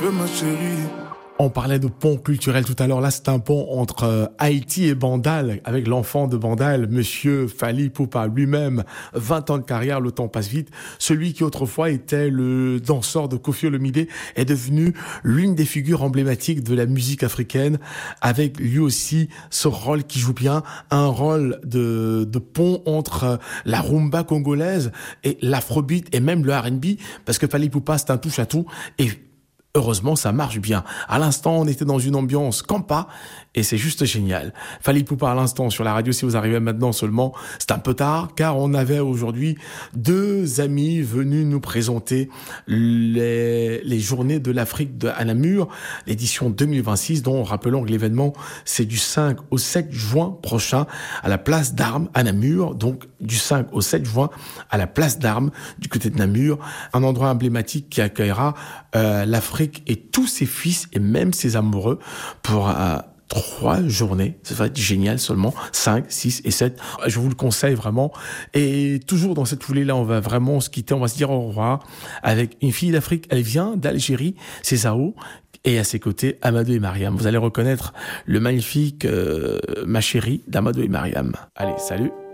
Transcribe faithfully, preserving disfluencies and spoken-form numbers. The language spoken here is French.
veux ma chérie. On parlait de pont culturel tout à l'heure. Là, c'est un pont entre euh, Haïti et Bandal, avec l'enfant de Bandal, Monsieur Fally Ipupa lui-même. vingt ans de carrière, le temps passe vite. Celui qui autrefois était le danseur de Koffi Olomide est devenu l'une des figures emblématiques de la musique africaine, avec lui aussi ce rôle qui joue bien, un rôle de, de pont entre la rumba congolaise et l'afrobeat et même le R and B, parce que Fally Ipupa, c'est un touche-à-tout. Et heureusement, ça marche bien. À l'instant, on était dans une ambiance Campa et c'est juste génial. Fally Ipupa à l'instant sur la radio, si vous arrivez maintenant seulement, c'est un peu tard car on avait aujourd'hui deux amis venus nous présenter les, les journées de l'Afrique de, à Namur, l'édition deux mille vingt-six, dont rappelons que l'événement c'est du cinq au sept juin prochain à la place d'Armes à Namur, donc du cinq au sept juin à la place d'Armes du côté de Namur, un endroit emblématique qui accueillera euh, l'Afrique et tous ses fils et même ses amoureux pour euh, trois journées. Ça va être génial seulement. cinq, six et sept. Je vous le conseille vraiment. Et toujours dans cette foulée-là, on va vraiment se quitter. On va se dire au revoir avec une fille d'Afrique. Elle vient d'Algérie. C'est Zao. Et à ses côtés, Amadou et Mariam. Vous allez reconnaître le magnifique euh, Ma Chérie d'Amadou et Mariam. Allez, salut.